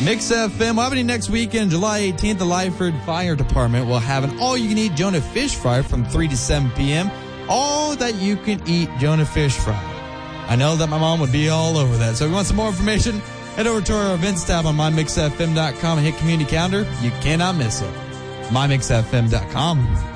Mix FM, happening next weekend, July 18th, the Lyford Fire Department will have an all-you-can-eat Jonah fish fry from 3 to 7 p.m. All that you can eat Jonah fish fry. I know that my mom would be all over that. So if you want some more information, head over to our events tab on mymixfm.com and hit community calendar. You cannot miss it. mymixfm.com.